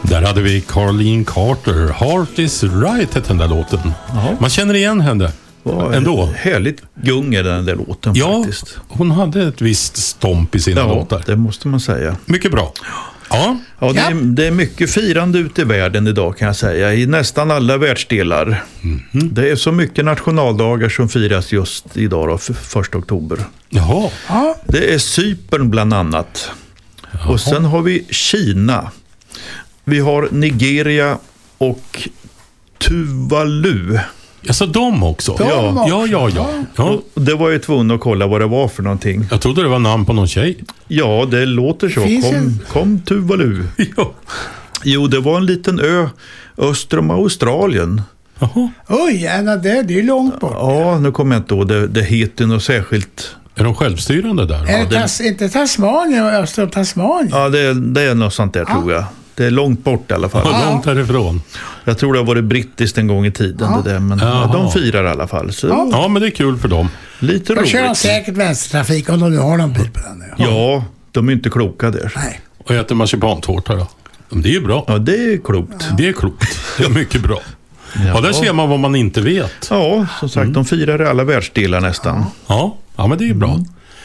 Där hade vi Carleen Carter. Heart is right hette den där låten. Jaha. Man känner igen henne ändå. Härligt gunger den där låten faktiskt. Hon hade ett visst stomp i sina låtar. Det måste man säga. Mycket bra. Ja, det är mycket firande ute i världen idag kan jag säga. I nästan alla världsdelar. Mm-hmm. Det är så mycket nationaldagar som firas just idag då, 1 oktober. Jaha. Ja. Det är Cypern bland annat. Jaha. Och sen har vi Kina. Vi har Nigeria och Tuvalu. Alltså de också? Ja. Och det var ju tvungen att kolla vad det var för någonting. Jag trodde det var namn på någon tjej. Ja, det låter så. Kom Tuvalu. Ja. Jo, det var en liten ö öster om Australien. Jaha. Oj, det är långt bort. Ja, nu kommer jag inte ihåg. Det heter något särskilt. Är de självstyrande där? Är det inte Tasmanien och öster om Tasmanien? Ja, det är något sånt där tror jag. Det är långt bort i alla fall. Ja, långt härifrån. Jag tror det har varit brittiskt en gång i tiden det där, men de firar i alla fall. Så ja, men det är kul för dem. Lite då roligt. kör de säkert vänstertrafik om de nu har någon bil på den nu. Ja, de är inte kloka där. Nej. Och äter marsipantårta då? Det är ju bra. Ja, det är klokt. Det är klokt. Det är mycket bra. Ja, där ser man vad man inte vet. Ja, som sagt, de firar i alla världsdelar nästan. Ja, men det är bra.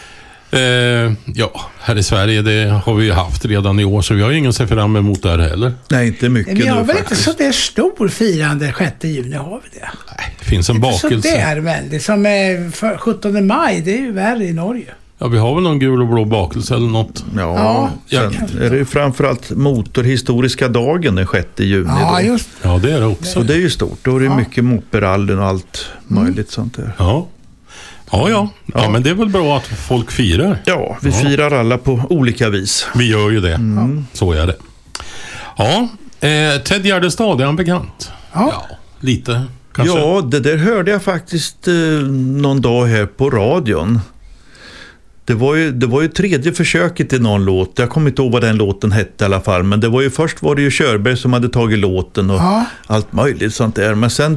Här i Sverige det har vi ju haft redan i år, så vi har ju ingen att se fram emot där heller. Nej, inte mycket vi har nu väl faktiskt. inte så det stor firande 6 juni, har vi det? Nej, det finns en bakelse. Så det är väldigt, som är 17 maj, det är ju värre i Norge. Ja, vi har väl någon gul och blå bakelse eller något. Ja, sen är det ju framförallt motorhistoriska dagen den 6 juni. Ja, just. Ja, det är det också. Och det är ju stort. Då är det mycket motorrallen och allt möjligt sånt där. Ja, men det är väl bra att folk firar. Ja, vi firar alla på olika vis. Vi gör ju det. Så är det. Ja, Ted Gärdestad, är han bekant? Ja, lite kanske. Ja, det där hörde jag faktiskt någon dag här på radion. Det var ju tredje försöket i någon låt. Jag kommer inte ihåg vad den låten hette i alla fall. Men först var det ju Körberg som hade tagit låten och allt möjligt sånt där. Men sen